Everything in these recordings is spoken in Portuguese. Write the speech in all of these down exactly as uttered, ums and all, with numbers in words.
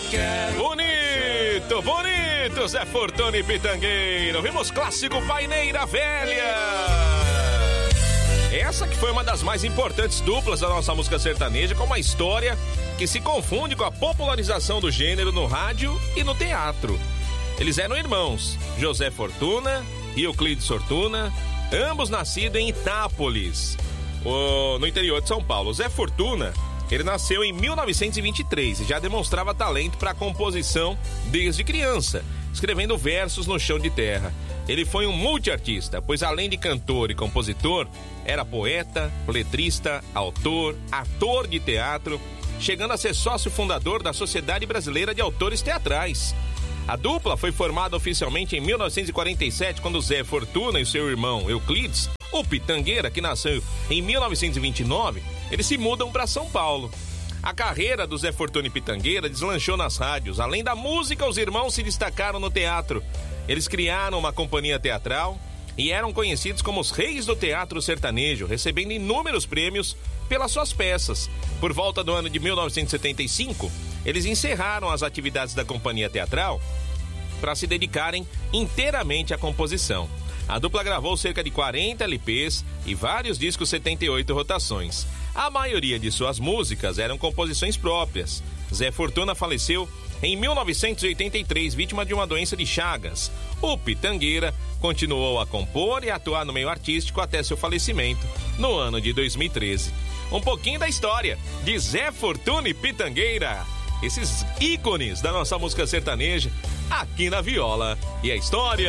quero. Bonito, bonito, Zé Fortuna e Pitangueira. Vimos clássico Paineira Velha. Essa que foi uma das mais importantes duplas da nossa música sertaneja, com uma história que se confunde com a popularização do gênero no rádio e no teatro. Eles eram irmãos, José Fortuna e Euclides Fortuna, ambos nascidos em Itápolis, no interior de São Paulo. Zé Fortuna, ele nasceu em mil novecentos e vinte e três e já demonstrava talento para a composição desde criança, escrevendo versos no chão de terra. Ele foi um multiartista, pois além de cantor e compositor, era poeta, letrista, autor, ator de teatro, chegando a ser sócio fundador da Sociedade Brasileira de Autores Teatrais. A dupla foi formada oficialmente em mil novecentos e quarenta e sete, quando Zé Fortuna e seu irmão Euclides, o Pitangueira, que nasceu em mil novecentos e vinte e nove, eles se mudam para São Paulo. A carreira do Zé Fortuna e Pitangueira deslanchou nas rádios. Além da música, os irmãos se destacaram no teatro. Eles criaram uma companhia teatral e eram conhecidos como os reis do teatro sertanejo, recebendo inúmeros prêmios pelas suas peças. Por volta do ano de mil novecentos e setenta e cinco, eles encerraram as atividades da companhia teatral para se dedicarem inteiramente à composição. A dupla gravou cerca de quarenta L Ps e vários discos setenta e oito rotações. A maioria de suas músicas eram composições próprias. Zé Fortuna faleceu em mil novecentos e oitenta e três, vítima de uma doença de Chagas. O Pitangueira continuou a compor e atuar no meio artístico até seu falecimento, no ano de dois mil e treze. Um pouquinho da história de Zé Fortuna e Pitangueira, esses ícones da nossa música sertaneja, aqui na Viola e a História.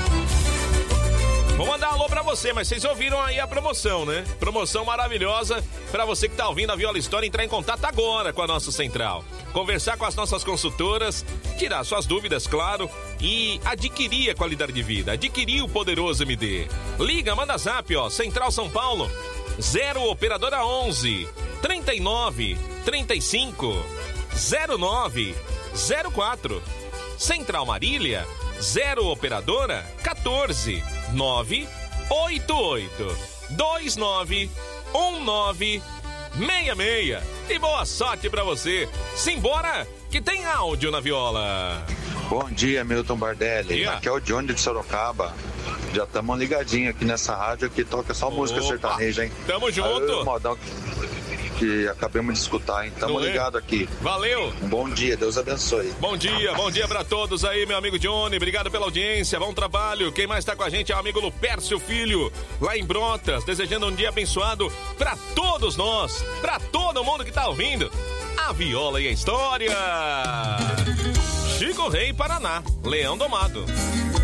Vou mandar um alô pra você, mas vocês ouviram aí a promoção, né? Promoção maravilhosa pra você que tá ouvindo a Viola História, entrar em contato agora com a nossa central. Conversar com as nossas consultoras, tirar suas dúvidas, claro, e adquirir a qualidade de vida, adquirir o poderoso M D. Liga, manda zap, ó, Central São Paulo, zero operadora onze, trinta e nove, trinta e cinco, zero nove, zero quatro. Central Marília, zero operadora quatorze, nove oito oito, dois nove, um nove seis seis. E boa sorte pra você. Simbora, que tem áudio na Viola. Bom dia, Milton Bardelli. Dia. Aqui é o Johnny de Sorocaba. Já estamos ligadinhos aqui nessa rádio que toca só música Opa, sertaneja, hein? Tamo junto. Aí, modão que acabamos de escutar, hein? Tamo Não é? ligado aqui. Valeu. Um bom dia, Deus abençoe. Bom dia, bom dia pra todos aí, meu amigo Johnny. Obrigado pela audiência, bom trabalho. Quem mais tá com a gente é o amigo Lupércio Filho, lá em Brotas, desejando um dia abençoado pra todos nós, pra todo mundo que tá ouvindo a Viola e a História. Chico Rei, Paraná, Leão Domado.